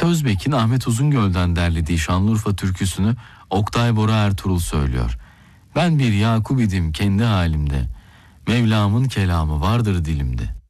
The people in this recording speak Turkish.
Ümit Özbek'in Ahmet Uzungöl'den derlediği Şanlıurfa türküsünü Oktay Bora Ertuğrul söylüyor. Ben bir Yakub idim kendi halimde, Mevlam'ın kelamı vardır dilimde.